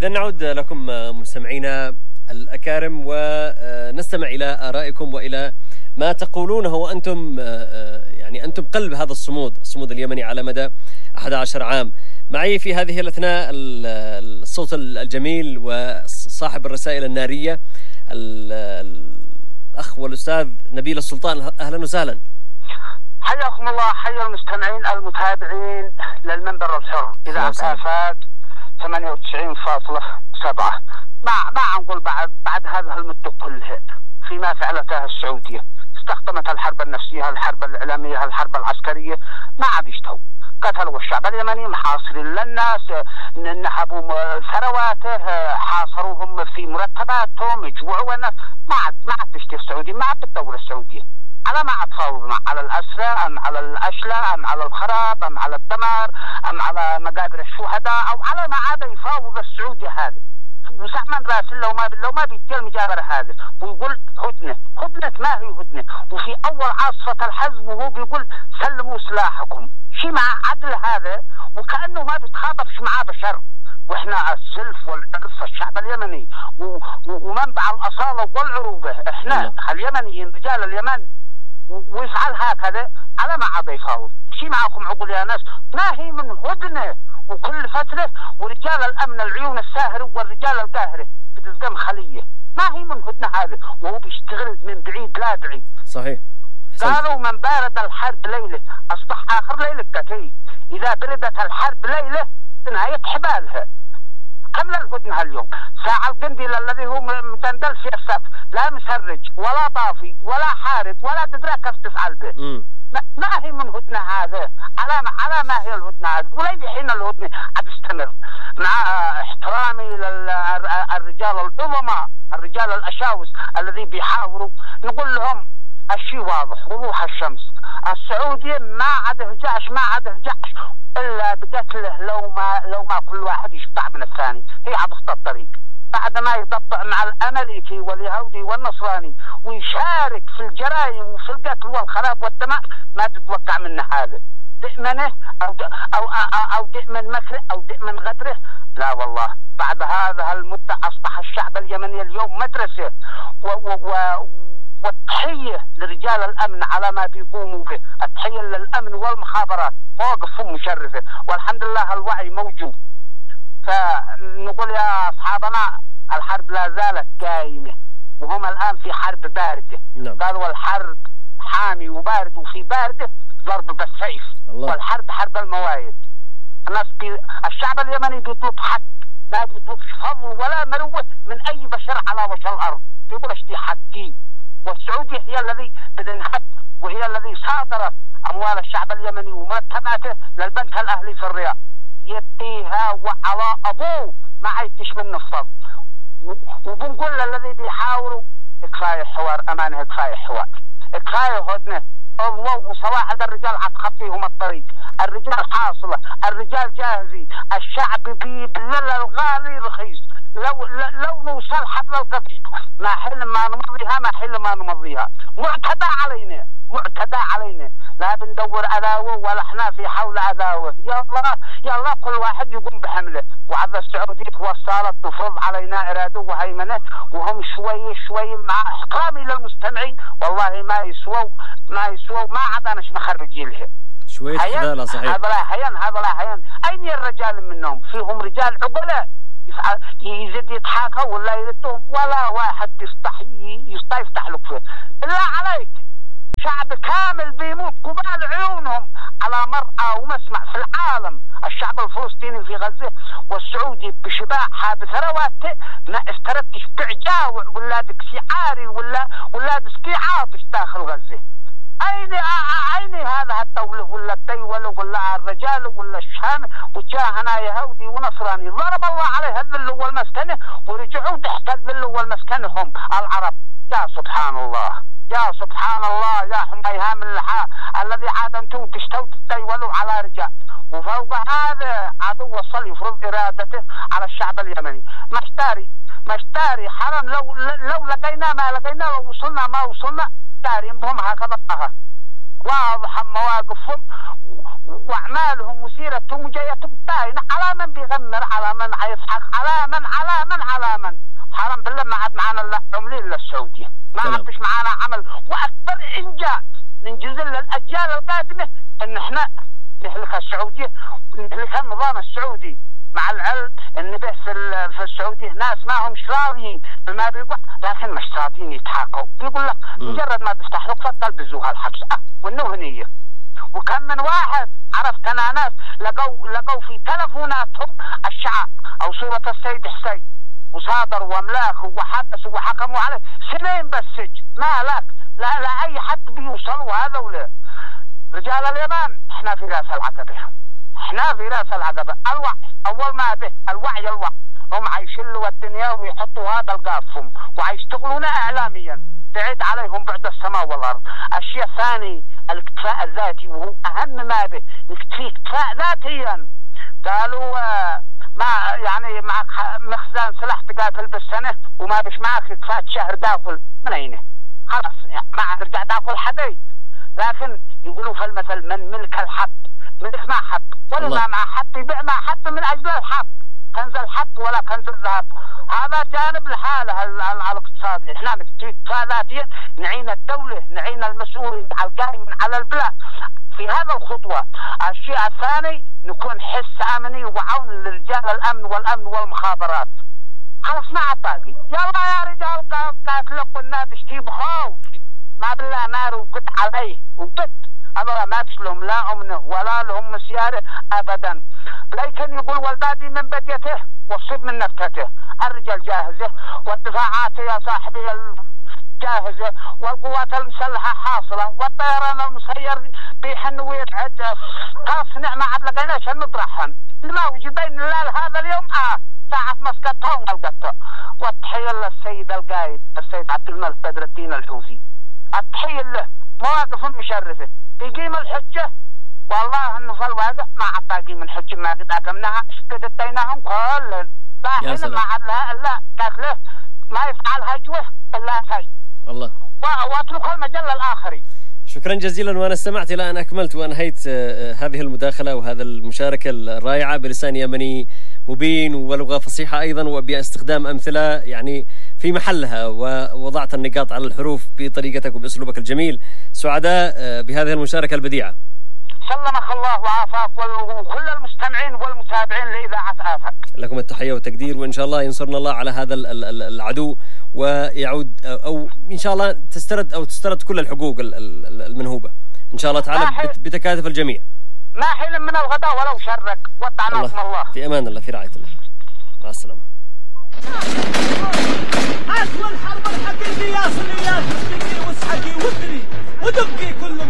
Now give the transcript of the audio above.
إذا نعود لكم مستمعينا الأكارم ونستمع إلى آرائكم وإلى ما تقولونه، وأنتم يعني أنتم قلب هذا الصمود اليمني على مدى 11 عام. معي في هذه الأثناء الصوت الجميل وصاحب الرسائل النارية الأخ والأستاذ نبيل السلطان. أهلا وسهلا. حياكم الله، حيا المستمعين المتابعين للمنبر الحر إذاعة آفات 98.7. ما نقول بعد هذا المدة كله فيما فعلتها السعودية. استخدمت الحرب النفسية، الحرب الإعلامية، الحرب العسكرية، ما عاد يشتهوا. قتلوا الشعب اليمني، محاصرين للناس، نهبوا ثرواته، حاصروهم في مرتباتهم، جوعوا الناس. ما عاد تشتهي السعودية، ما عاد الدولة السعودية. على ما تفاوضنا على الأسرى أم على الأشلاء أم على الخراب أم على الدمار أم على مقابر الشهداء، أو على ما عاد يفاوض السعودية هذا. وسعمن راسل لو ما بيدي المجابرة هذا ويقول هدنة ما هي هدنة، وفي أول عاصفة الحزم وهو بيقول سلموا سلاحكم. شي مع عدل هذا، وكأنه ما بيتخاطبش معاه بشر. واحنا السلف والعرف الشعب اليمني ومنبع الأصالة والعروبة، احنا اليمنيين رجال اليمن، ويفعل هكذا على ما عاد يفاوض. شي معكم عقول يا ناس، ما هي من هدنة وكل فترة ورجال الأمن العيون الساهرة والرجال القاهرة بتزقم خلية. ما هي من هدنة هذا، وهو بيشتغل من بعيد لا بعيد. صحيح. قالوا من بارد الحرب ليلة أصبح آخر ليلة كتي. إذا بردت الحرب ليلة نهاية حبالها. كم الهدنة اليوم؟ ساعة القنديل الذي هو مدندل في السقف، لا مسرج ولا ضافي ولا حارق ولا تدري كيف تفعل به. ما هي من هدنة هذا؟ على ما هي الهدنة هذا؟ ولي حين الهدنة عاد استمر. مع احترامي للرجال العظماء، الرجال الأشاوس الذي بيحاوروا، نقول لهم الشيء واضح وضوح الشمس. السعودية ما عاد هجعش إلا بقتله لو ما كل واحد يشطع من الثاني. هي عاد الطريق بعد ما يضبط مع الأمريكي واليهودي والنصراني ويشارك في الجرائم وفي القتل والخراب والدماء، ما تتوقع منه هذا دئمنه أو دئمن مكره أو دئمن غدره. لا والله، بعد هذا المدة أصبح الشعب اليمني اليوم مدرسة، والتحية لرجال الأمن على ما بيقوموا به. التحية للأمن والمخابرات موقفهم مشرفة، والحمد لله الوعي موجود. فنقول يا أصحابنا الحرب لا زالت قائمة، وهم الآن في حرب باردة. قالوا الحرب حامي وبارد، وفي باردة ضرب بالسيف. والحرب حرب الموايد. الشعب اليمني بيطلب حق، ما بيطلبش فضل ولا مروة من أي بشر على وجه الأرض. بيقول اشتي حقي. والسعودية هي الذي بدنحت، وهي الذي صادرت أموال الشعب اليمني ومرتباته للبنك الأهلي في الرياض. يديها وعلى أبوه ما عيتش منه الفضل. وبنقول للذي بيحاوروا كفاية حوار، أمانة كفاية حوار، كفاية هدنة. الله وصواعد الرجال هتخطيهم الطريق. الرجال حاصلة، الرجال جاهزين، الشعب بيبذل الغالي رخيص. لو نوصل حبل القطيع ما حل ما نمضيها. معتدى علينا، لا بندور عداوة ولا احنا في حول عداوة. يلا كل واحد يقوم بحمله. وعد السعودية وصلت تفرض علينا إرادة وهيمنة، وهم شوي مع احترامي للمستمعين والله ما يسووا ما عاد أنا مخرجين لها شوية خذالة. صحيح. هذا لا حيان. أين الرجال منهم؟ فيهم رجال عقلاء يزيد يضحكوا ولا يردهم، ولا واحد يفتح لك فيه. بالله عليك، شعب كامل بيموت قبال عيونهم على مرأى ومسمع في العالم. الشعب الفلسطيني في غزة والسعودي بشباعها بثرواته ما استردتش بعجاوع ولا دكسيعاري ولا دسكي عاطش داخل غزة. أين هذا الدولة ولا الدولة ولا الرجال ولا الشام وجاهنا يهودي ونصراني؟ ضرب الله عليه الذل والمسكنة ورجعوا تحت الذل والمسكنة هم العرب. يا سبحان الله يا حميها من اللحاء الذي عاد انتم تستولوا على رجال. وفوق هذا عدو وصل يفرض إرادته على الشعب اليمني. مشتاري حرام. لو لقينا ما لقينا، لو وصلنا ما وصلنا، دارين بهم هكذا. واضحة مواقفهم واعمالهم وسيرتهم وجايتهم باينة. على من بيغمر، على من حيضحك، على من حرام بالله ما عاد معانا الا عملين للسعودية، ما عادش معانا عمل. واكثر انجاز ننجز للاجيال القادمة ان احنا نهلك السعودية، نهلك النظام السعودي. مع العلم ان به في السعودية ناس ما هم راضيين بما بيقع، لكن مش راضيين يتحاكوا. يقول لك مجرد ما تفتح له تفضل بزوها الحبس والنهنية. وكم من واحد عرفت انا ناس لقوا في تلفوناتهم الشعار او صورة السيد حسين وصادر واملاك وحبسوا وحكموا عليه سنين بالسجن. ما لك لا اي حد بيوصلوا هذا رجال اليمن. احنا في راس العقبة، الوعي اول ما به الوعي. هم عايشين الدنيا ويحطوا هذا القافهم وعيشتغلونا اعلاميا بعيد عليهم بعد السماء والارض. الشيء الثاني الاكتفاء الذاتي، وهو اهم ما به اكتفاء ذاتيا. قالوا ما يعني معك مخزن سلاح تقاتل بالسنة وما بش معك اكتفاء شهر داخل من عينه خلاص يعني ما عاد رجع داخل حديد. لكن يقولوا في المثل من ملك الحق ملك ما حق، ولا مع حق يبيع ما حق من اجل الحق. كنز الحق ولا كنز الذهب. هذا جانب الحالة الاقتصادي. احنا نكتفي ذاتيا نعين الدولة، نعين المسؤولين القائمين على البلاد في هذا الخطوة. الشيء الثاني نكون حس امني وعون لرجال الامن والمخابرات. خلاص ما عاد باقي. يلا يا رجال قاتلوا الناس تشتي بخوف ما بالله نار وقت عليه وقت. هذا ما بش لهم لا امنه ولا لهم مسياره ابدا. لكن يقول والبادي من بديته والصيد من نفتته. الرجال جاهزه والدفاعات يا صاحبي جاهزه والقوات المسلحه حاصله والطيران المسير بيحن ويبعد. تصنع ما عاد لقيناش نطرحن الموجودين هذا اليوم ساعة مسكتهم القطة. والتحية للسيد القائد السيد عبد الملك بدر الدين الحوثي. التحية له مواقف مشرفة يقيم الحجة. والله انه في الواقع ما عاد باقي من حجة ما قد اقمناها اشتدتيناهم كلهم. باحين ما عاد لها الا قاتله ما يفعل هجوه الا هج. الله. واترك المجال للاخرين. شكرا جزيلا. وانا استمعت الى ان اكملت وانهيت هذه المداخلة وهذا المشاركة الرائعة بلسان يمني مبين ولغة فصيحة ايضا وباستخدام امثلة يعني في محلها، ووضعت النقاط على الحروف بطريقتك وباسلوبك الجميل. سعداء بهذه المشاركة البديعة. سلمك الله وعافاك وكل المستمعين والمتابعين لإذاعة آفاق. لكم التحية والتقدير، وإن شاء الله ينصرنا الله على هذا العدو ويعود أو إن شاء الله تسترد كل الحقوق المنهوبة إن شاء الله تعالى بتكاتف الجميع. ما حلم من الغداء ولو شرك. وطعناكم الله. في أمان الله، في رعاية الله. مع السلامة. أسوأ الحرب الحقيقية